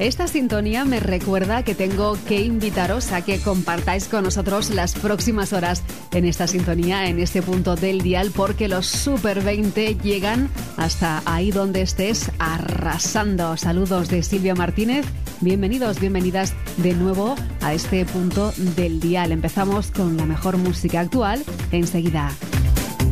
Esta sintonía me recuerda que tengo que invitaros a que compartáis con nosotros las próximas horas en esta sintonía, en este punto del dial, porque los Super 20 llegan hasta ahí donde estés arrasando. Saludos de Silvia Martínez. Bienvenidos, bienvenidas de nuevo a este punto del dial. Empezamos con la mejor música actual enseguida.